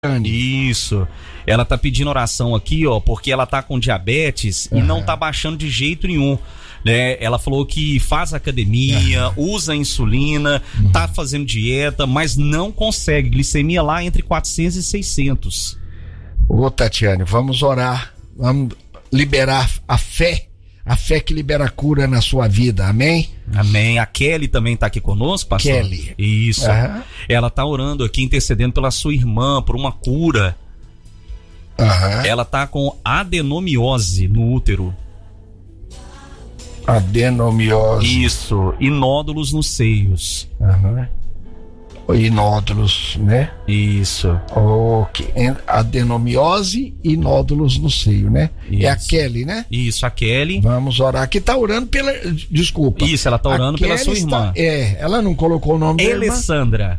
Isso. Ela tá pedindo oração aqui, ó, porque ela tá com diabetes e não tá baixando de jeito nenhum. Ela falou que faz academia, usa insulina, tá fazendo dieta, mas não consegue. Glicemia lá entre 400 e 600. Ô, Tatiane, vamos orar. Vamos liberar a fé que libera a cura na sua vida, amém? Amém. A Kelly também tá aqui conosco, pastor? Kelly. Isso. Ela tá orando aqui, intercedendo pela sua irmã, por uma cura. Ela tá com adenomiose no útero. Adenomiose. Isso. E nódulos nos seios. E nódulos, né? Isso. Ok. Adenomiose e nódulos no seio, né? Isso. É a Kelly, né? Isso, a Kelly. Vamos orar. Que tá orando pela... Desculpa. Isso, ela tá orando pela sua irmã. Ela não colocou o nome dela. Alessandra.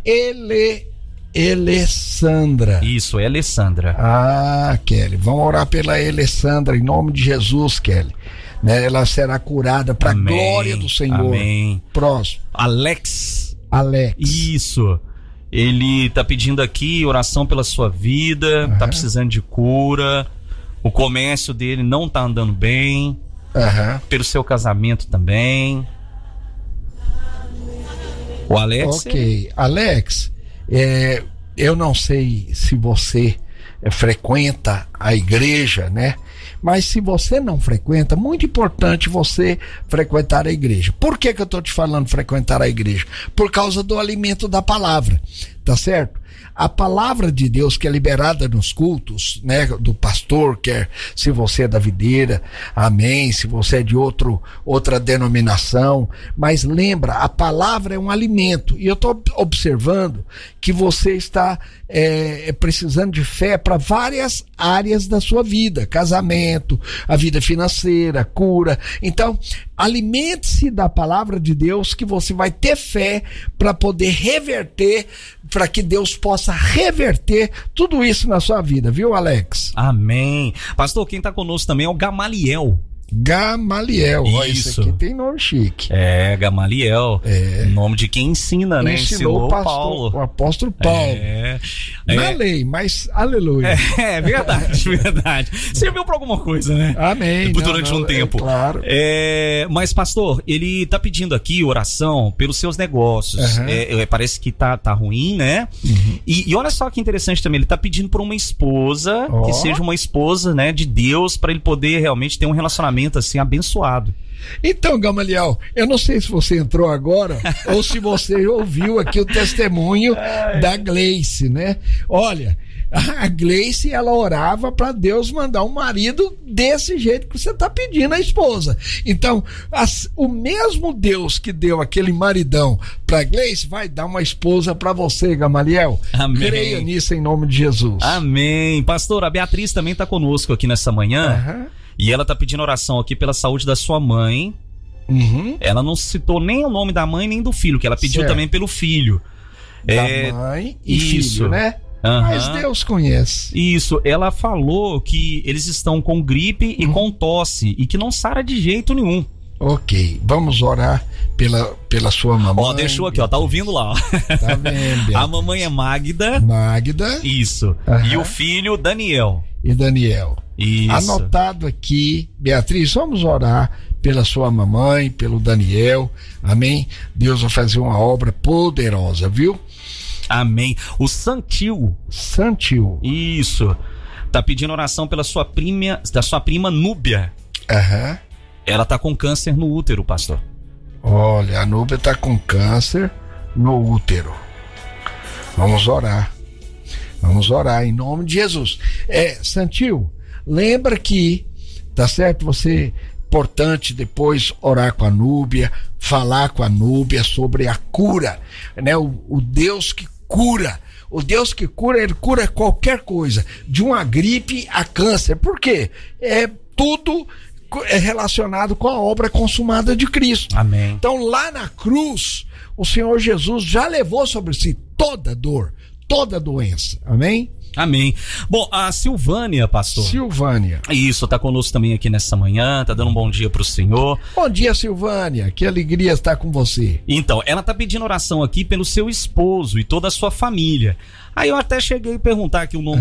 Alessandra. Isso, é Alessandra. Kelly. Vamos orar pela Alessandra em nome de Jesus, Kelly. Né? Ela será curada para a glória do Senhor. Amém. Próximo. Alex. Isso. Ele tá pedindo aqui oração pela sua vida, tá precisando de cura. O comércio dele não tá andando bem. Pelo seu casamento também. O Alex. Ok. Alex, eu não sei se você frequenta a igreja, né? Mas se você não frequenta, muito importante você frequentar a igreja. Por que eu estou te falando frequentar a igreja? Por causa do alimento da palavra, tá certo? A palavra de Deus que é liberada nos cultos, né, do pastor, se você é da videira, amém, se você é de outra denominação, mas lembra, a palavra é um alimento, e eu estou observando que você está precisando de fé para várias áreas da sua vida, casamento, a vida financeira, cura. Então, alimente-se da palavra de Deus, que você vai ter fé para poder reverter, para que Deus possa reverter tudo isso na sua vida, viu, Alex? Amém. Pastor, quem está conosco também é o Gamaliel. Olha, isso aqui tem nome chique. Gamaliel. Nome de quem ensina, né? Ensinou o apóstolo Paulo. Na lei, mas aleluia. Verdade. Serviu pra alguma coisa, né? Amém. Durante um tempo. Claro. Mas, pastor, ele tá pedindo aqui oração pelos seus negócios. Parece que tá ruim, né? E olha só que interessante também, ele tá pedindo por uma esposa, que seja uma esposa, né, de Deus, pra ele poder realmente ter um relacionamento assim abençoado. Então, Gamaliel, eu não sei se você entrou agora ou se você ouviu aqui o testemunho da Gleice, né? Olha, a Gleice, ela orava para Deus mandar um marido desse jeito que você está pedindo a esposa. Então, o mesmo Deus que deu aquele maridão para Gleice vai dar uma esposa para você, Gamaliel. Amém. Creia nisso em nome de Jesus. Amém. Pastor, a Beatriz também está conosco aqui nessa manhã. E ela tá pedindo oração aqui pela saúde da sua mãe. Ela não citou nem o nome da mãe nem do filho, que ela pediu também pelo filho. Da mãe e filho, né? Mas Deus conhece. Isso, ela falou que eles estão com gripe e com tosse e que não sara de jeito nenhum. Ok, vamos orar pela sua mamãe. Deixou aqui, tá ouvindo lá, ó. Tá vendo, Beatriz? A mamãe é Magda. Isso. E o filho, Daniel. E Daniel. Isso. Anotado aqui, Beatriz, vamos orar pela sua mamãe, pelo Daniel, amém? Deus vai fazer uma obra poderosa, viu? Amém. O Santil. Isso. Tá pedindo oração pela sua prima Núbia. Ela tá com câncer no útero, pastor. Olha, a Núbia tá com câncer no útero. Vamos orar em nome de Jesus. Santil, lembra que, tá certo? Importante depois orar com a Núbia, falar com a Núbia sobre a cura, né? O Deus que cura. O Deus que cura, ele cura qualquer coisa, de uma gripe a câncer. Por quê? Tudo relacionado com a obra consumada de Cristo. Amém. Então, lá na cruz, o Senhor Jesus já levou sobre si toda dor, toda doença. Amém? Amém. Bom, a Silvânia, pastor. Silvânia. Isso, tá conosco também aqui nessa manhã, tá dando um bom dia pro senhor. Bom dia, Silvânia, que alegria estar com você. Então, ela tá pedindo oração aqui pelo seu esposo e toda a sua família. Aí eu até cheguei a perguntar aqui o nome